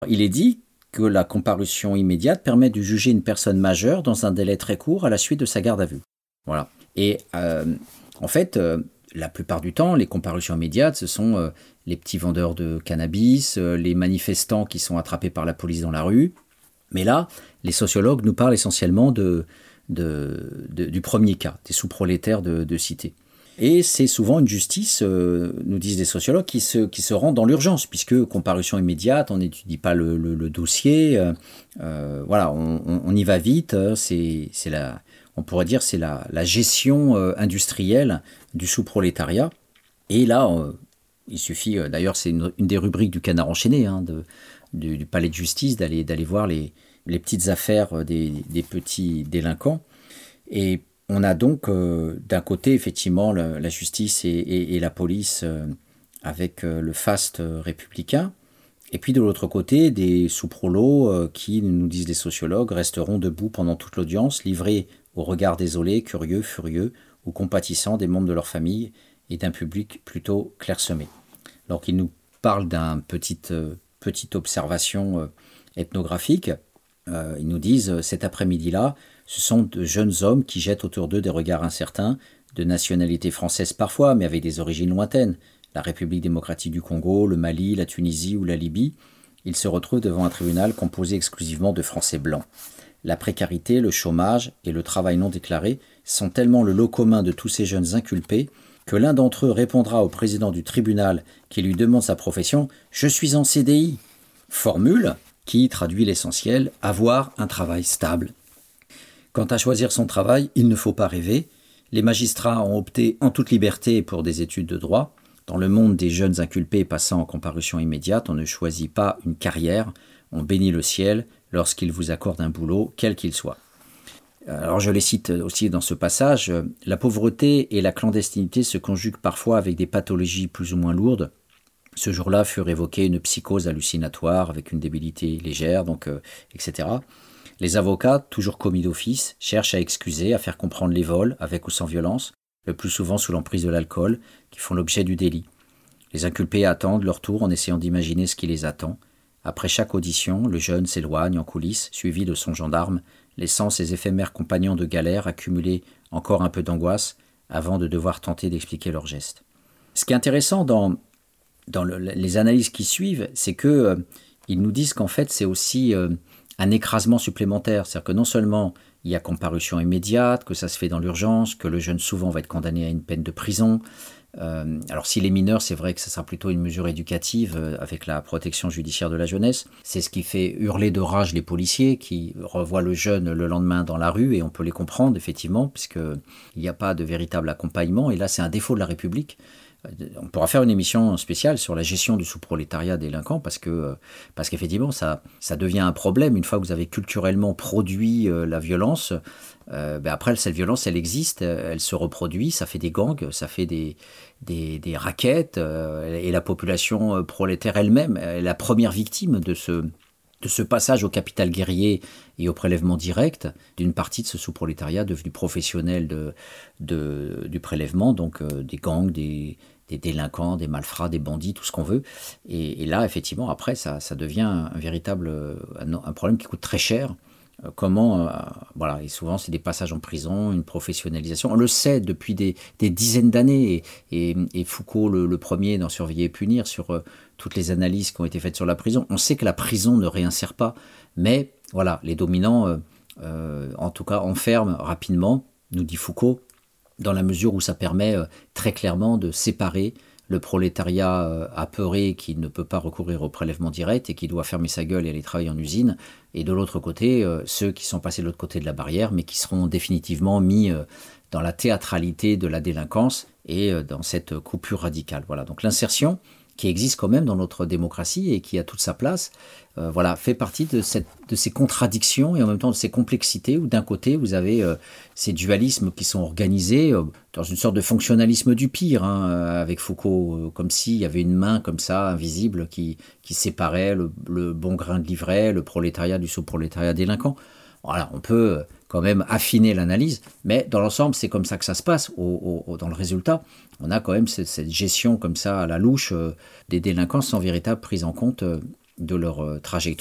Il est dit que la comparution immédiate permet de juger une personne majeure dans un délai très court à la suite de sa garde à vue. Voilà. Et en fait, la plupart du temps, les comparutions immédiates, ce sont les petits vendeurs de cannabis, les manifestants qui sont attrapés par la police dans la rue. Mais là, les sociologues nous parlent essentiellement du premier cas, des sous-prolétaires de cité. Et c'est souvent une justice, nous disent les sociologues, qui se rend dans l'urgence, puisque comparution immédiate, on n'étudie pas le dossier, voilà, on y va vite, on pourrait dire c'est la gestion industrielle du sous-prolétariat. Et là, il suffit, d'ailleurs c'est une des rubriques du Canard enchaîné, hein, du palais de justice, d'aller voir les petites affaires des petits délinquants. Et on a donc d'un côté effectivement la justice et la police avec le faste républicain, et puis de l'autre côté des sous-prolos qui, nous disent les sociologues, resteront debout pendant toute l'audience, livrés au regard désolé, curieux, furieux ou compatissant des membres de leur famille et d'un public plutôt clairsemé. Alors qu'ils nous parlent d'une petite observation ethnographique, ils nous disent cet après-midi-là, ce sont de jeunes hommes qui jettent autour d'eux des regards incertains, de nationalité française parfois, mais avec des origines lointaines. La République démocratique du Congo, le Mali, la Tunisie ou la Libye. Ils se retrouvent devant un tribunal composé exclusivement de Français blancs. La précarité, le chômage et le travail non déclaré sont tellement le lot commun de tous ces jeunes inculpés que l'un d'entre eux répondra au président du tribunal qui lui demande sa profession « Je suis en CDI ». Formule qui traduit l'essentiel, avoir un travail stable. Quant à choisir son travail, il ne faut pas rêver. Les magistrats ont opté en toute liberté pour des études de droit. Dans le monde des jeunes inculpés passant en comparution immédiate, on ne choisit pas une carrière, on bénit le ciel lorsqu'il vous accorde un boulot, quel qu'il soit. Alors je les cite aussi dans ce passage, la pauvreté et la clandestinité se conjuguent parfois avec des pathologies plus ou moins lourdes. Ce jour-là fut évoquée une psychose hallucinatoire avec une débilité légère, etc. Les avocats, toujours commis d'office, cherchent à excuser, à faire comprendre les vols, avec ou sans violence, le plus souvent sous l'emprise de l'alcool, qui font l'objet du délit. Les inculpés attendent leur tour en essayant d'imaginer ce qui les attend. Après chaque audition, le jeune s'éloigne en coulisses, suivi de son gendarme, laissant ses éphémères compagnons de galère accumuler encore un peu d'angoisse avant de devoir tenter d'expliquer leurs gestes. Ce qui est intéressant dans les analyses qui suivent, c'est qu'ils nous disent qu'en fait c'est aussi un écrasement supplémentaire. C'est-à-dire que non seulement il y a comparution immédiate, que ça se fait dans l'urgence, que le jeune souvent va être condamné à une peine de prison. Alors s'il est mineur, c'est vrai que ce sera plutôt une mesure éducative avec la protection judiciaire de la jeunesse. C'est ce qui fait hurler de rage les policiers qui revoient le jeune le lendemain dans la rue, et on peut les comprendre effectivement, puisqu'il n'y a pas de véritable accompagnement, et là c'est un défaut de la République. On pourra faire une émission spéciale sur la gestion du sous-prolétariat délinquant parce qu'effectivement ça devient un problème une fois que vous avez culturellement produit la violence. Après cette violence elle existe, elle se reproduit, ça fait des gangs, ça fait des rackets, et la population prolétaire elle-même est la première victime de ce passage au capital guerrier et au prélèvement direct d'une partie de ce sous-prolétariat devenu professionnel du prélèvement, donc des gangs, des délinquants, des malfrats, des bandits, tout ce qu'on veut. Et là, effectivement, après, ça devient un véritable un problème qui coûte très cher. Voilà, et souvent c'est des passages en prison, une professionnalisation. On le sait depuis des dizaines d'années, et Foucault le premier dans Surveiller et punir, sur toutes les analyses qui ont été faites sur la prison. On sait que la prison ne réinsère pas, mais voilà, les dominants, en tout cas, enferment rapidement, nous dit Foucault, dans la mesure où ça permet très clairement de séparer le prolétariat apeuré qui ne peut pas recourir au prélèvement direct et qui doit fermer sa gueule et aller travailler en usine, et de l'autre côté, ceux qui sont passés de l'autre côté de la barrière, mais qui seront définitivement mis dans la théâtralité de la délinquance et dans cette coupure radicale. Voilà, donc l'insertion, qui existe quand même dans notre démocratie et qui a toute sa place, fait partie de ces contradictions et en même temps de ces complexités où d'un côté vous avez ces dualismes qui sont organisés dans une sorte de fonctionnalisme du pire, avec Foucault, comme s'il y avait une main comme ça, invisible, qui séparait le bon grain de livret, le prolétariat du sous-prolétariat délinquant. Voilà, on peut quand même affiner l'analyse, mais dans l'ensemble, c'est comme ça que ça se passe. Dans le résultat, on a quand même cette gestion comme ça à la louche des délinquants sans véritable prise en compte de leur trajectoire